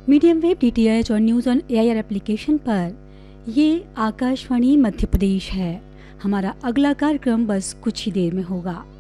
Medium wave DTH और news on AIR application पर। ये आकाशवाणी मध्य प्रदेश है। हमारा अगला कार्यक्रम बस कुछ ही देर में होगा।